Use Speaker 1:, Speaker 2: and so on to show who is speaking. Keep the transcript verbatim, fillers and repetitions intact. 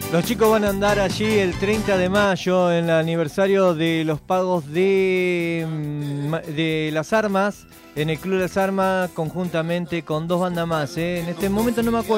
Speaker 1: Los chicos van a andar allí el treinta de mayo en el aniversario de los pagos de, de las armas, en el Club de las Armas, conjuntamente con dos bandas más. ¿eh? En este momento no me acuerdo